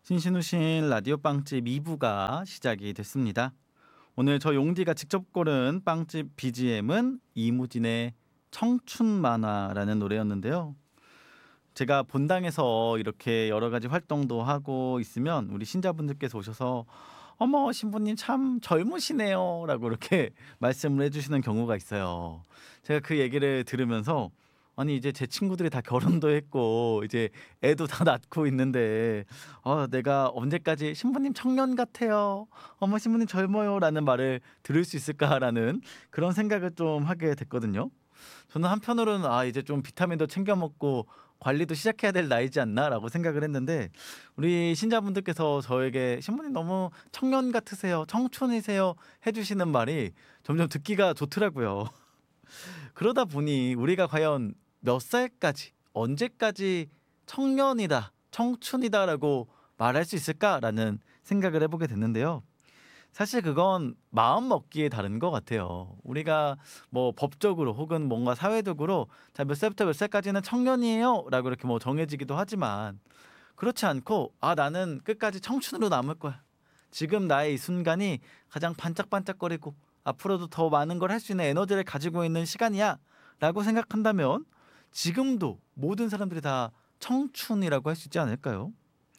신신우신 라디오 빵집 2부가 시작이 됐습니다. 오늘 저 용디가 직접 고른 빵집 BGM은 이무진의 청춘 만화라는 노래였는데요. 제가 본당에서 이렇게 여러 가지 활동도 하고 있으면 우리 신자분들께서 오셔서 어머 신부님 참 젊으시네요 라고 이렇게 말씀을 해주시는 경우가 있어요. 제가 그 얘기를 들으면서 아니 이제 제 친구들이 다 결혼도 했고 이제 애도 다 낳고 있는데 내가 언제까지 신부님 청년 같아요, 어머 신부님 젊어요 라는 말을 들을 수 있을까라는 그런 생각을 좀 하게 됐거든요. 저는 한편으로는 이제 좀 비타민도 챙겨 먹고 관리도 시작해야 될 나이지 않나라고 생각을 했는데 우리 신자분들께서 저에게 신부님 너무 청년 같으세요, 청춘이세요 해주시는 말이 점점 듣기가 좋더라고요. 그러다 보니 우리가 과연 몇 살까지, 언제까지 청년이다, 청춘이다라고 말할 수 있을까라는 생각을 해보게 됐는데요. 사실 그건 마음 먹기에 다른 것 같아요. 우리가 뭐 법적으로 혹은 뭔가 사회적으로 자, 몇 살부터 몇 살까지는 청년이에요 라고 이렇게 뭐 정해지기도 하지만 그렇지 않고 나는 끝까지 청춘으로 남을 거야, 지금 나의 이 순간이 가장 반짝반짝거리고 앞으로도 더 많은 걸 할 수 있는 에너지를 가지고 있는 시간이야 라고 생각한다면 지금도 모든 사람들이 다 청춘이라고 할 수 있지 않을까요?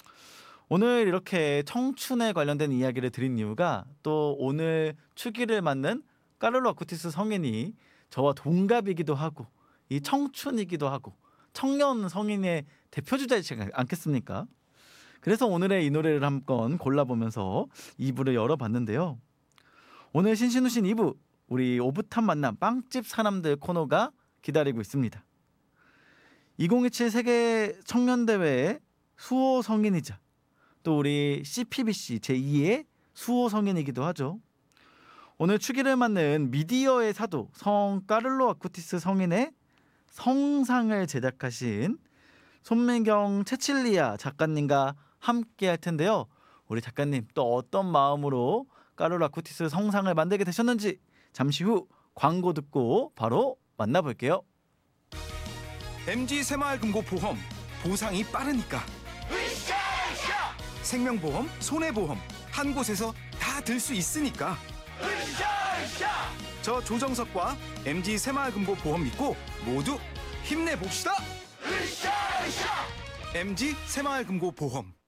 오늘 이렇게 청춘에 관련된 이야기를 드린 이유가 또 오늘 축일을 맞는 까를로 아쿠티스 성인이 저와 동갑이기도 하고 이 청춘이기도 하고 청년 성인의 대표주자이지 않겠습니까? 그래서 오늘의 이 노래를 한번 골라보면서 2부를 열어봤는데요. 오늘 신신우신 2부 우리 오붓한 만남 빵집 사람들 코너가 기다리고 있습니다. 2027 세계 청년대회의 수호 성인이자 또 우리 CPBC 제2의 수호 성인이기도 하죠. 오늘 축일을 맞는 미디어의 사도 성 까를로 아쿠티스 성인의 성상을 제작하신 손민경 채칠리아 작가님과 함께 할 텐데요. 우리 작가님 또 어떤 마음으로 까를로 아쿠티스 성상을 만들게 되셨는지 잠시 후 광고 듣고 바로 만나볼게요. MG 새마을금고보험, 보상이 빠르니까. 생명보험, 손해보험 한 곳에서 다 들 수 있으니까. 저 조정석과 MG 새마을금고보험 믿고 모두 힘내봅시다. MG 새마을금고보험.